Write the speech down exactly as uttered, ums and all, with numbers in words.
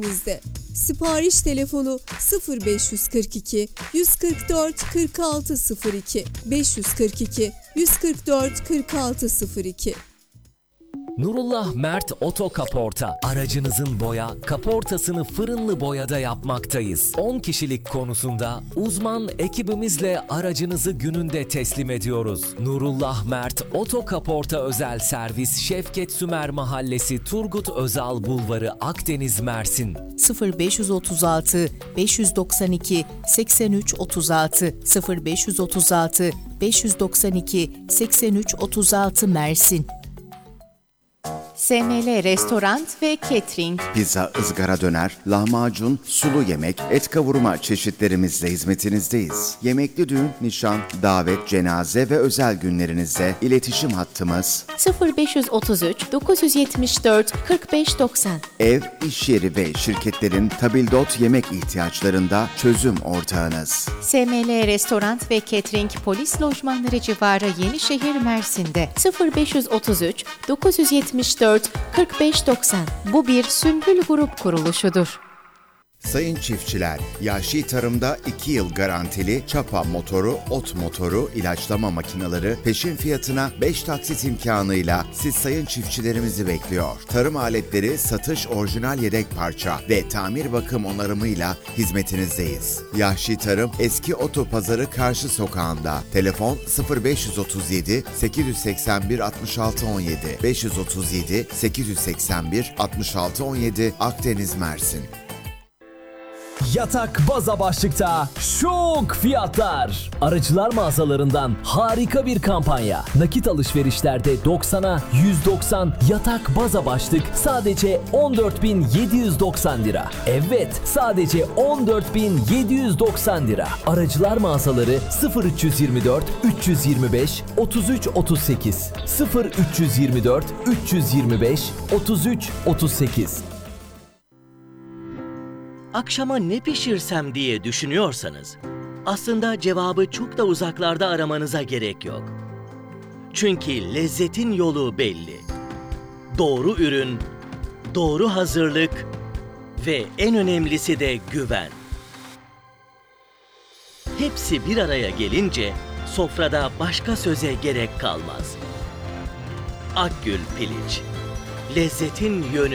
Bizde. Sipariş telefonu sıfır beş yüz kırk iki yüz kırk dört kırk altı sıfır iki beş yüz kırk iki yüz kırk dört kırk altı sıfır iki. Nurullah Mert Oto Kaporta. Aracınızın boya, kaportasını fırınlı boyada yapmaktayız. on kişilik konusunda uzman ekibimizle aracınızı gününde teslim ediyoruz. Nurullah Mert Oto Kaporta özel servis Şevket Sümer Mahallesi Turgut Özal Bulvarı Akdeniz Mersin. sıfır beş otuz altı beş doksan iki seksen üç otuz altı sıfır beş otuz altı beş doksan iki seksen üç otuz altı Mersin. S M L Restoran ve Catering. Pizza, ızgara döner, lahmacun, sulu yemek, et kavurma çeşitlerimizle hizmetinizdeyiz. Yemekli düğün, nişan, davet, cenaze ve özel günlerinizde iletişim hattımız sıfır beş otuz üç dokuz yetmiş dört kırk beş doksan. Ev, iş yeri ve şirketlerin tabildot yemek ihtiyaçlarında çözüm ortağınız. S M L Restoran ve Catering Polis Lojmanları civarı Yenişehir Mersin'de sıfır beş otuz üç dokuz yetmiş dört kırk beş doksan. Bu bir Sümbül Grup kuruluşudur. Sayın çiftçiler, Yahşi Tarım'da iki yıl garantili çapa motoru, ot motoru, ilaçlama makineleri peşin fiyatına beş taksit imkanıyla siz sayın çiftçilerimizi bekliyor. Tarım aletleri, satış, orijinal yedek parça ve tamir bakım onarımıyla hizmetinizdeyiz. Yahşi Tarım, Eski Oto Pazarı Karşı Sokağı'nda. Telefon sıfır beş otuz yedi sekiz seksen bir altmış altı on yedi beş otuz yedi sekiz seksen bir altmış altı on yedi Akdeniz Mersin. Yatak baza başlıkta şok fiyatlar. Aracılar mağazalarından harika bir kampanya. Nakit alışverişlerde doksana yüz doksan yatak baza başlık sadece on dört bin yedi yüz doksan lira. Evet, sadece on dört bin yedi yüz doksan lira. Aracılar mağazaları sıfır üç yirmi dört üç yüz yirmi beş otuz üç otuz sekiz sıfır üç yirmi dört üç yüz yirmi beş otuz üç otuz sekiz. Akşama ne pişirsem diye düşünüyorsanız, aslında cevabı çok da uzaklarda aramanıza gerek yok. Çünkü lezzetin yolu belli. Doğru ürün, doğru hazırlık ve en önemlisi de güven. Hepsi bir araya gelince sofrada başka söze gerek kalmaz. Akgül Piliç, lezzetin yönü.